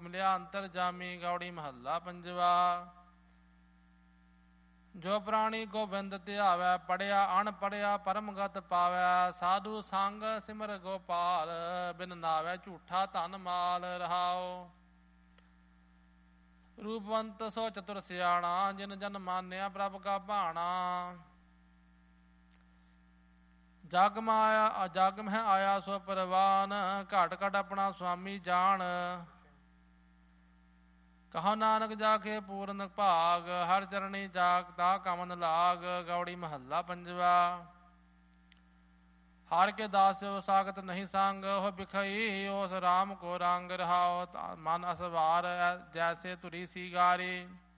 ਮਿਲਿਆ ਅੰਤਰ ਜਾਮੀ। ਗੌੜੀ ਮਹੱਲਾ ਪੰਜਵਾ। ਜੋ ਪ੍ਰਾਣੀ ਗੋਬਿੰਦ ਧਿਆਵੈ, ਪੜਿਆ ਅਣ ਪੜਿਆ ਪਰਮਗਤ ਪਾਵੈ। ਸਾਧੂ ਸੰਗ ਸਿਮਰ ਗੋਪਾਲ, ਬਿਨ ਨਾਵੈ ਝੂਠਾ ਧਨ ਮਾਲ। ਰਹਾਉ ਰੂਪਵੰਤ ਸੋ ਚਤੁਰ ਸਿਆਣਾ, ਜਿਨ ਜਨ ਮਾਨਿਆ ਪ੍ਰਭ ਕਾ ਭਾਣਾ। ਜਗ ਮਾਇਆ ਜਗ ਮਹਿ ਆਇਆ ਸੋ ਪਰਵਾਨ, ਘਟ ਘਟ ਆਪਣਾ ਸੁਆਮੀ ਜਾਣ। ਕਹੋ ਨਾਨਕ ਜਾ ਕੇ ਪੂਰਨ ਭਾਗ, ਹਰ ਚਰਣੀ ਜਾਗ ਤਾ ਕਮਨ ਲਾਗ। ਗੌੜੀ ਮਹੱਲਾ ਪੰਜਵਾ। ਹਰ ਕੇ ਦਾਸਿਓ ਸਾਗਤ ਨਹੀਂ ਸੰਗ, ਉਹ ਬਿਖਈ ਉਸ ਰਾਮ ਕੋ ਰੰਗ। ਰਹਾਉ ਮਨ ਅਸਵਾਰ ਜੈਸੇ ਧੁਰੀ ਸੀ ਗਾਰੀ।